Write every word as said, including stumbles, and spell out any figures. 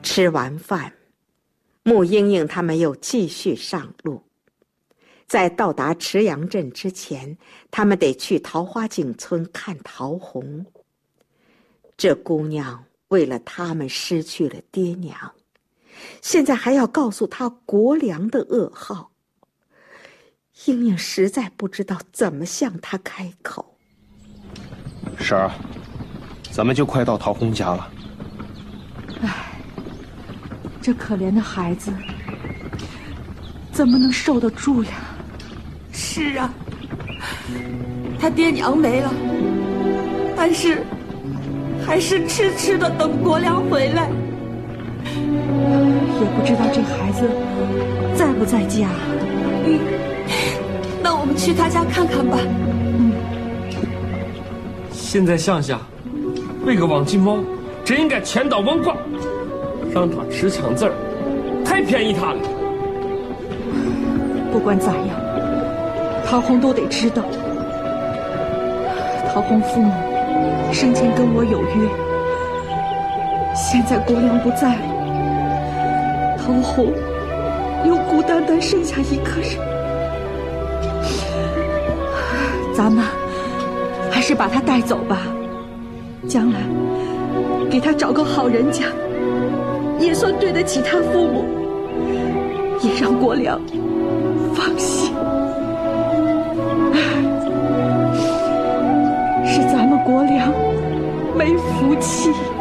吃完饭，穆英英他们又继续上路。在到达池阳镇之前，他们得去桃花井村看桃红。这姑娘为了他们失去了爹娘，现在还要告诉他国良的噩耗。英英实在不知道怎么向他开口。 婶儿，咱们就快到桃红家了。 唉，这可怜的孩子怎么能受得住呀？ 是啊，他爹娘没了，但是还是痴痴的等国良回来。 也不知道这孩子在不在家。 嗯，那我们去他家看看吧。 嗯。 现在想想，为个王金茂，真应该千刀万剐，让他吃枪子儿，太便宜他了。 不管咋样，陶虹都得知道。陶虹父母生前跟我有约，现在国良不在，陶虹又孤单单剩下一个人。咱们还是把他带走吧，将来给他找个好人家，也算对得起他父母，也让国良放心。是咱们国良没福气。